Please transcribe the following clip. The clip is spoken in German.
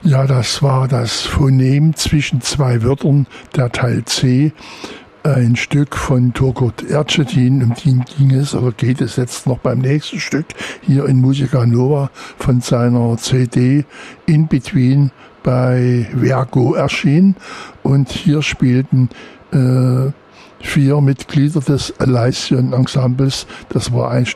Ja, das war das Phonem zwischen zwei Wörtern, der Teil C, ein Stück von Turgut Erçetin, um den ging es oder geht es jetzt noch beim nächsten Stück hier in Musica Nova von seiner CD In Between bei Vergo erschienen. Und hier spielten 4 Mitglieder des Elysion Ensembles. Das war ein